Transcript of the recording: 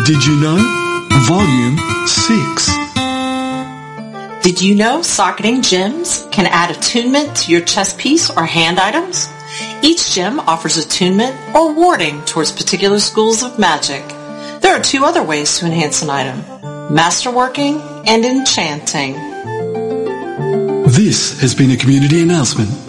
Did you know? Volume 6. Did you know socketing gems can add attunement to your chess piece or hand items? Each gem offers attunement or warding towards particular schools of magic. There are 2 other ways to enhance an item: masterworking and enchanting. This has been a community announcement